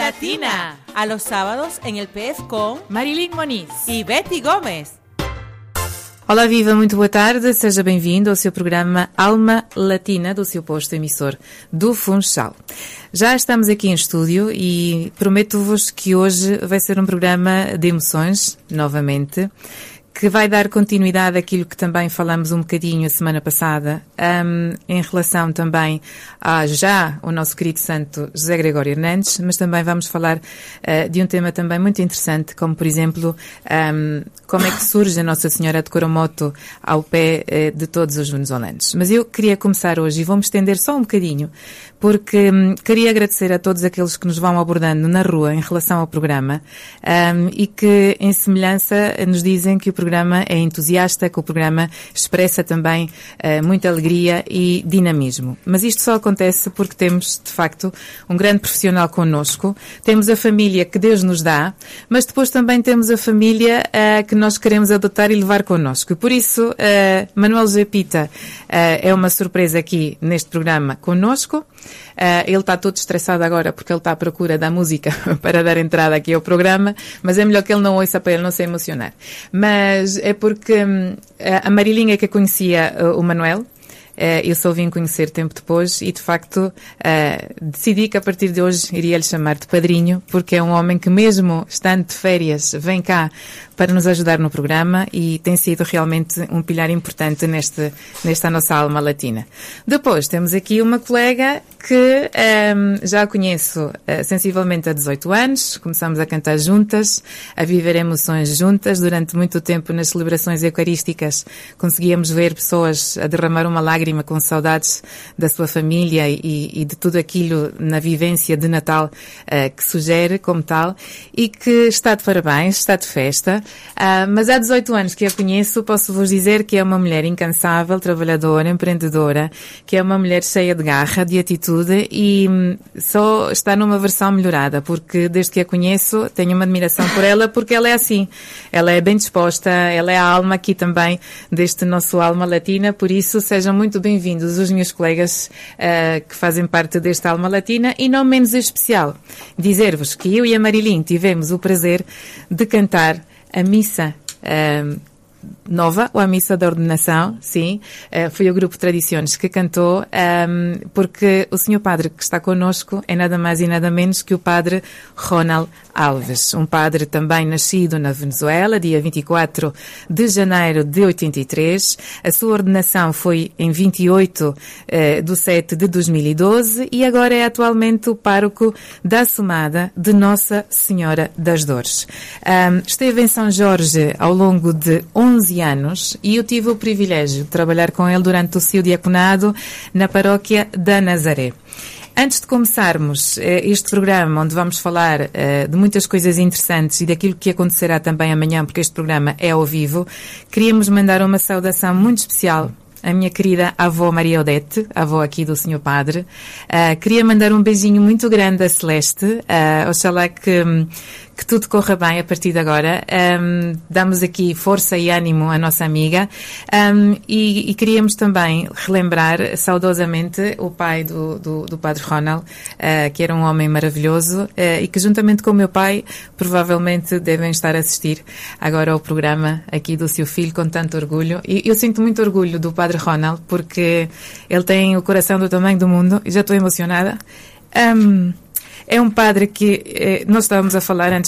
Latina. A los sábados en el PF con Marilyn Moniz e Betty Gomes. Olá, viva, muito boa tarde, seja bem-vindo ao seu programa Alma Latina do seu posto emissor do Funchal. Já estamos aqui em estúdio e prometo-vos que hoje vai ser um programa de emoções, novamente, que vai dar continuidade àquilo que também falamos um bocadinho a semana passada, em relação também a já o nosso querido santo José Gregório Hernandes, mas também vamos falar de um tema também muito interessante, como por exemplo, como é que surge a Nossa Senhora de Coromoto ao pé de todos os venezuelanos. Mas eu queria começar hoje e vou-me estender só um bocadinho, porque queria agradecer a todos aqueles que nos vão abordando na rua em relação ao programa e que, em semelhança, nos dizem que o programa é entusiasta, que o programa expressa também muita alegria e dinamismo. Mas isto só acontece porque temos, de facto, um grande profissional connosco, temos a família que Deus nos dá, mas depois também temos a família que nós queremos adotar e levar connosco. E por isso, Manuel José Pita é uma surpresa aqui neste programa connosco. Ele está todo estressado agora porque ele está à procura da música para dar entrada aqui ao programa, mas é melhor que ele não ouça para ele não se emocionar. Mas é porque a Marilyn é que conhecia o Manuel. Eu só vim conhecer tempo depois e, de facto, decidi que a partir de hoje iria lhe chamar de padrinho, porque é um homem que, mesmo estando de férias, vem cá para nos ajudar no programa e tem sido realmente um pilar importante nesta nossa alma latina. Depois temos aqui uma colega que já a conheço sensivelmente há 18 anos, começamos a cantar juntas, a viver emoções juntas. Durante muito tempo nas celebrações eucarísticas conseguíamos ver pessoas a derramar uma lágrima com saudades da sua família e de tudo aquilo na vivência de Natal que sugere como tal, e que está de parabéns, está de festa. Mas há 18 anos que a conheço, posso-vos dizer que é uma mulher incansável, trabalhadora, empreendedora, que é uma mulher cheia de garra, de atitude, e só está numa versão melhorada, porque desde que a conheço tenho uma admiração por ela, porque ela é assim, ela é bem disposta, ela é a alma aqui também deste nosso Alma Latina. Por isso sejam muito bem-vindos os meus colegas que fazem parte desta Alma Latina, e não menos especial dizer-vos que eu e a Marilyn tivemos o prazer de cantar a missa nova, ou a missa da ordenação, sim, foi o grupo Tradições que cantou, porque o senhor padre que está connosco é nada mais e nada menos que o padre Ronald Alves, um padre também nascido na Venezuela, dia 24 de janeiro de 83. A sua ordenação foi em 28/7 de 2012 e agora é atualmente o pároco da Assomada de Nossa Senhora das Dores. Esteve em São Jorge ao longo de 11 anos e eu tive o privilégio de trabalhar com ele durante o seu diaconado na paróquia da Nazaré. Antes de começarmos este programa, onde vamos falar de muitas coisas interessantes e daquilo que acontecerá também amanhã, porque este programa é ao vivo, queríamos mandar uma saudação muito especial à minha querida avó Maria Odete, avó aqui do Senhor Padre. Queria mandar um beijinho muito grande a Celeste. Oxalá que tudo corra bem a partir de agora. Damos aqui força e ânimo à nossa amiga. E queríamos também relembrar saudosamente o pai do Padre Ronald, que era um homem maravilhoso e que, juntamente com o meu pai, provavelmente devem estar a assistir agora ao programa aqui do seu filho com tanto orgulho. E eu sinto muito orgulho do Padre Ronald, porque ele tem o coração do tamanho do mundo e já estou emocionada. É um padre que nós estávamos a falar antes